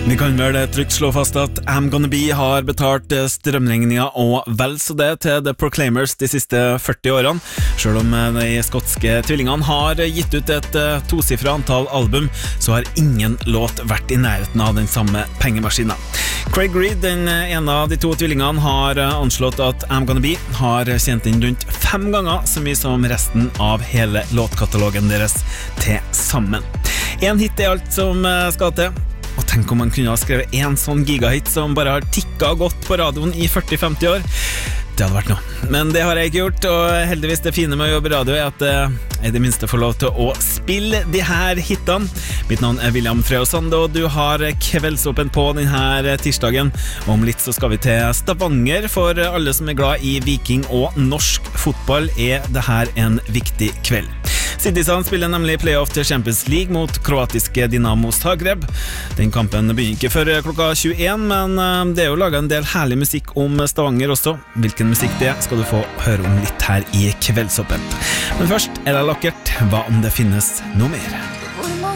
Vi kan vel trygt slå fast at I'm Gonna Be har betalt strømregninga og vel så det til The Proclaimers de siste 40 årene. Selv om de skotske tvillingene har gitt ut et tosifret antall album, så har ingen låt vært i nærheten av den samme pengemaskinen. Craig Reed, den ene av de to tvillingene, har anslått at I'm Gonna Be har tjent inn rundt 5 ganger så mye som resten av hele låtkatalogen deres til sammen. En hit er alt som skal til. Og tenk om man kunne ha skrevet en sånn gigahit som bare har tikket godt på radioen i 40-50 år. Det hadde vært noe. Men det har jeg ikke gjort, og heldigvis det fine med å jobbe radio er at jeg i det minste får lov til å spille de her hitene. Mitt navn er William Frøsand, og du har kveldsåpen på denne tirsdagen. Om litt så skal vi til Stavanger. For alle som er glad i Viking og norsk fotball er det her en viktig kveld. Citizen spiller nemlig playoff til Champions League mot kroatiske Dinamo Zagreb. Den kampen begynner ikke før klokka 21, men det er jo laget en del herlig musikk om Stavanger også. Hvilken musikk det skal du få høre om litt her i Kveldsåpen. Men først er det lakkert. Hva om det finnes noe mer?